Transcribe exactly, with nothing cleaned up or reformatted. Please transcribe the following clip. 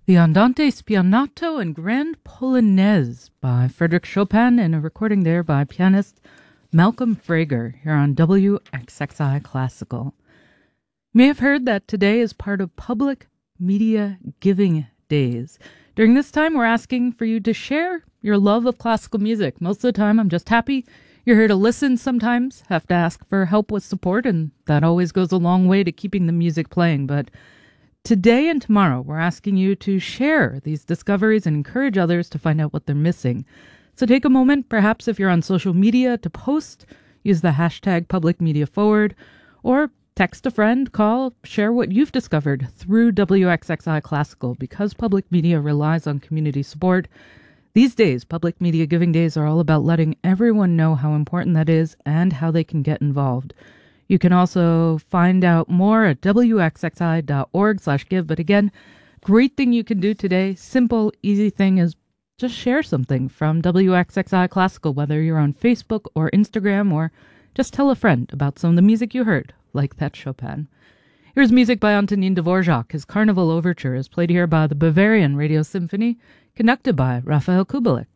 The Andante Spianato and Grand Polonaise by Frédéric Chopin, and a recording there by pianist Malcolm Frager here on W X X I Classical. You may have heard that today is part of Public Media Giving Days. During this time, we're asking for you to share your love of classical music. Most of the time, I'm just happy you're here to listen. Sometimes have to ask for help with support, and that always goes a long way to keeping the music playing. But today and tomorrow, we're asking you to share these discoveries and encourage others to find out what they're missing. So take a moment, perhaps if you're on social media, to post, use the hashtag Public Media Forward, or text a friend, call, share what you've discovered through W X X I Classical. Because public media relies on community support, these days, Public Media Giving Days are all about letting everyone know how important that is and how they can get involved. You can also find out more at W X X I dot org slash give. But again, great thing you can do today, simple, easy thing is just share something from W X X I Classical, whether you're on Facebook or Instagram, or just tell a friend about some of the music you heard, like that Chopin. Here's music by Antonin Dvorak. His Carnival Overture is played here by the Bavarian Radio Symphony, conducted by Raphael Kubelik.